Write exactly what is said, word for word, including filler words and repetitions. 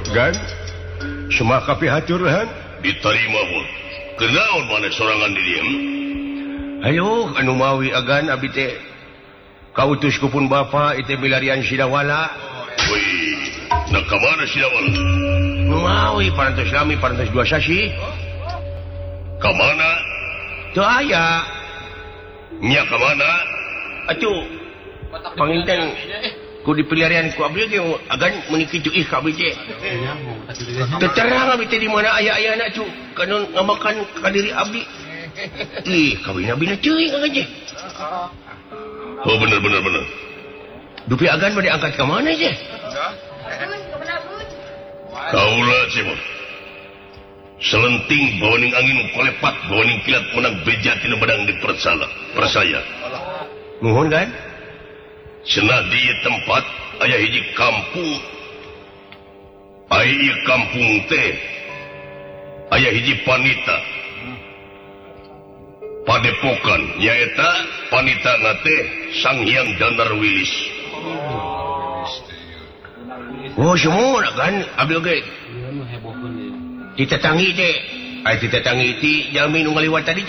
Gan semua kapi hancur Han diterima pun kenaon mana sorangan di dia ayo anu mawi agan abi teh kautus kupun bapa itu milarian sidawala wih nak kemana sidawala nu mawi parantos lami parantos dua sasi kemana teu aya nya kemana atuh panginten ku dipilarian ku abdi ge agan meuni kitu ih ka abdi teh terang abdi teh di mana aya-ayana cu kana ngamakan ka diri abdi ih kawin abdi na teuing agan teh oh bener bener bener dupi agan bade angkat ka mana teh kaulah cimot selenting bawaning angin kolepat bawaning kilat menang beja tina badang dipersala persaya nuhun kan cenah di tempat aya hiji kampung aya ieu kampung teh aya hiji panita padepokan nyaeta panita teh Sang Hyang Danarwilis oh semua kan abdi oge ditetangi teh aya ditetangi ti jalmi nu ngaliwat tadi